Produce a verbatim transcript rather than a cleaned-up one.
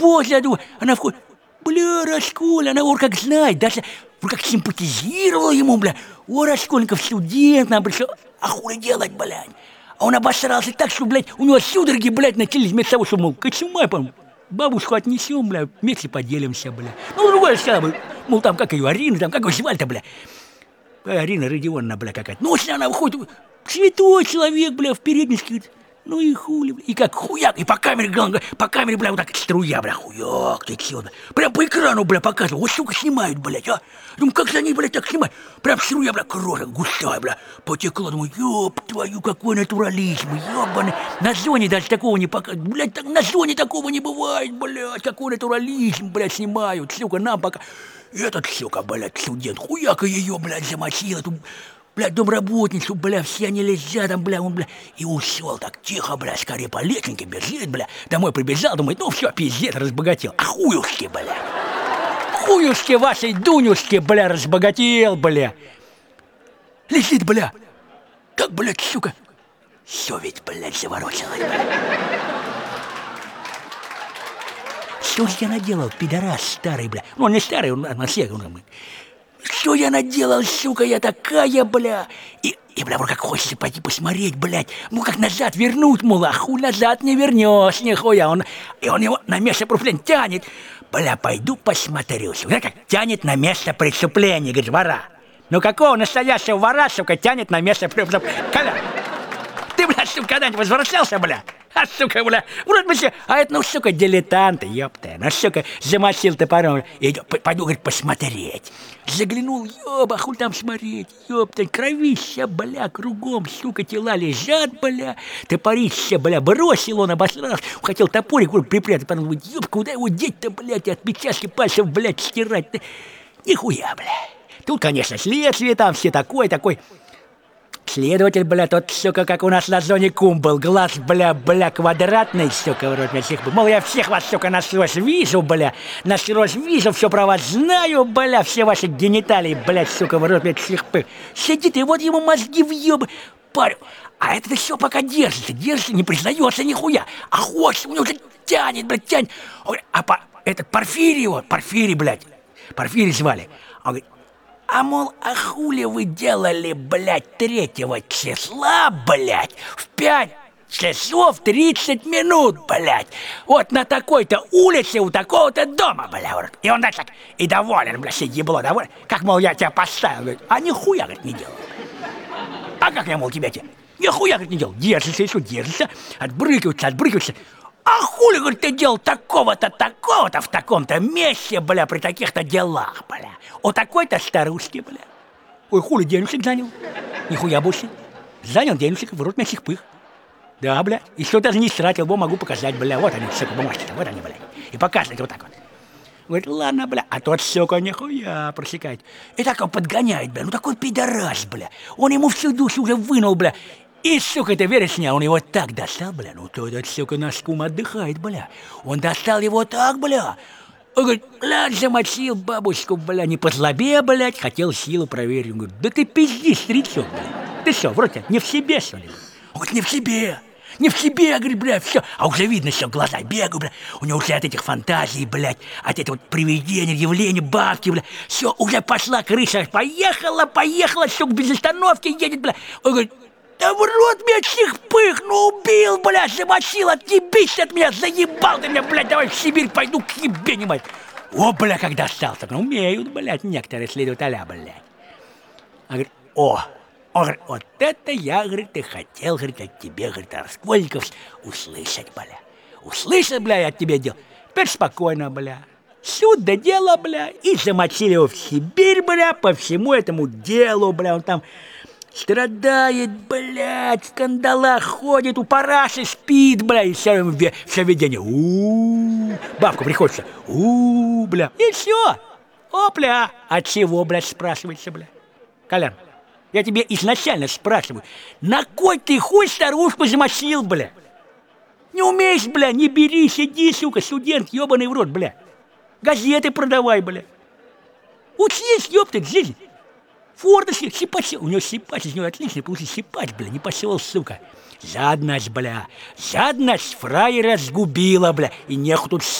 после этого она входит. Бля, Расколь, она вор как знает, даже вор как симпатизировала ему, бля. О, Раскольников студент нам пришел. А хули делать, блядь? А он обосрался так, что, блядь, у него судороги, блядь, начались вместо того, что, мол, кочумай, по-моему, бабушку отнесем, бля, вместе поделимся, бля. Ну, другое сказала, мол, там, как ее, Арина, там, как ее звали-то, бля. Арина Родионовна, бля, какая-то. Ну, она выходит, святой человек, бля, в передничке. Ну и хули, бля, и как хуяк, и по камере, главное, по камере, бля, вот так струя, бля, хуяк, ты чё, прям по экрану, бля, показывал, вот сука снимают, блядь, а? Думаю, как за ней, блядь, так снимают? Прям струя, бля, кровь густая, бля, потекла, думаю, ёб твою, какой натурализм, ёбаный. На зоне даже такого не показывают, блядь, так, на зоне такого не бывает, блядь, какой натурализм, блядь, снимают, сука, нам пока... Этот, сука, блядь, студент, хуяка ее, блядь, замочил, эту... Блядь, домработницу, бля, все они лежат там, бля, он, бля, и ушел так тихо, бля, скорее по летненьке бежит, бля. Домой прибежал, думает, ну все, пиздец, разбогател. А хуюшки, бля. Хуюшки вашей Дунюшки, бля, разбогател, бля. Лежит, бля. Как, блядь, сука, совесть, блядь, заворочилась, бля. Что ж я наделал, пидорас старый, бля. Ну, он не старый, он на всех, он... Что я наделал, сука, я такая, бля. И, и бля, как хочется пойти посмотреть, блядь. Ну, как назад вернуть, мол, а хуй назад не вернешь, нихуя. Он, и он его на место преступления тянет. Бля, пойду посмотрю. Знаешь, как тянет на место преступления, говорит, вора. Ну, какого настоящего вора, сука, тянет на место преступления? Коля, ты, бля, сука, когда-нибудь возвращался, бля? А, сука, бля, вроде бы все, а это, ну, сука, дилетанты, ёпта, ну, сука, замочил топором, идет, пойду, говорит, посмотреть. Заглянул, ёба, хуй там смотреть, ёпта, кровища, бля, кругом, сука, тела лежат, бля, топорище, бля, бросил он, обосрался, хотел топорик, говорит, припрятать, потом, говорит, ёб, куда его деть-то, блядь, отпечатки пальцев, блядь, стирать, нихуя, бля. Тут, конечно, следствие там, все такой, такой... Следователь, бля, тот, сука, как у нас на зоне кум был, глаз, бля, бля, квадратный, сука, вроде всех был. Мол, я всех вас, сука, насквозь вижу, бля, насквозь вижу, все про вас знаю, бля, все ваши гениталии, блядь, сука, вроде всех пых. Сидит, и вот ему мозги въебы, парю. А это все пока держится, держится, не признается нихуя. А хочет, у него уже тянет, блядь, тянет. Он говорит, а по, этот Порфирий его, Порфирий, блядь, Порфирий звали. Он говорит, а, мол, а хули вы делали, блядь, третьего числа, блядь, в пять часов тридцать минут, блядь, вот на такой-то улице у такого-то дома, блядь. И он дальше так, и доволен, блядь, все ебло доволен. Как, мол, я тебя поставил, говорит, а нихуя, говорит, не делал. А как я, мол, тебя тебе? Нихуя, говорит, не делал. Держится еще, держится, отбрыкивается, отбрыкивается. А хули, говорит, ты делал такого-то, такого-то в таком-то месте, бля, при таких-то делах, бля. У такой-то старушки, бля. Ой, хули, денежек занял. Нихуя больше. Занял денежек, в рот на сих пых. Да, бля. И что даже не стратил, бо могу показать, бля. Вот они, сука, бумажки-то, вот они, бля. И показывает вот так вот. Говорит, ладно, бля. А тот, сука, нихуя просекает. И так он подгоняет, бля. Ну такой пидорас, бля. Он ему всю душу уже вынул, бля. И, сука, ты веришь мне, он его так достал, бля, ну то этот, сука, наш кум отдыхает, бля. Он достал его так, бля. Он говорит, блядь, замочил бабушку, бля, не по злобе, блядь, хотел силу проверить. Он говорит, да ты пиздишь, старичок, бля. Ты что, вроде не в себе, что ли? Он говорит, не в себе, не в себе, говорит, бля, все. А уже видно, что глаза бегают, бля. У него уже от этих фантазий, блядь, от этого вот привидения, явления, бабки, бля. Все, уже пошла крыша, поехала, поехала, сука, без остановки едет, бля. Он говорит, да в рот меня всех пых, ну убил, бля, замочил, отъебись от меня, заебал ты меня, блядь, давай в Сибирь пойду к ебе, не мать. О, бля, как достался, ну умеют, блядь, некоторые следователя, блядь. Он говорит, о, он говорит, вот это я, говорит, и хотел, говорит, от тебе, говорит, Раскольников, услышать, бля. Услышать, бля, я от тебя делал. Теперь спокойно, бля. Суд до дела, бля, и замочили его в Сибирь, бля, по всему этому делу, бля, он там... Страдает, блядь, в скандалах ходит, у параши спит, бля, и все, все видение. У-у-у, бабка приходится. У-у-у, бля. И все. Опля. А чего, блядь, спрашивается, бля? Колян, я тебе изначально спрашиваю, на кой ты хуй старушку замочил, бля? Не умеешь, бля, не бери, сиди, сука, студент, ебаный в рот, бля. Газеты продавай, бля. Учись, ёпта, жизнь. Фордовский, сипач, у него сипач, из него отличный получился сипач, бля, не пошел, сука. Жадность, бля, жадность фраера сгубила, бля, и нехуй тут